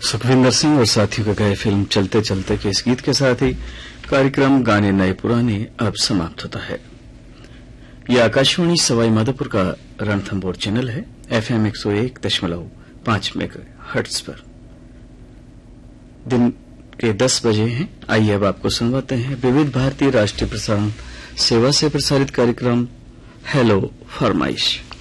सुखविंदर सिंह और साथियों के गए फिल्म चलते चलते के इस गीत के साथ ही कार्यक्रम गाने नए पुराने अब समाप्त होता है। यह आकाशवाणी सवाई माधोपुर का रणथंभौर चैनल है, FM 101.5 मेगाहर्ट्ज पर। दिन के 10 बजे हैं। आइए अब आपको सुनवाते हैं विविध भारतीय राष्ट्रीय प्रसारण सेवा से प्रसारित कार्यक्रम हेलो फरमाइश।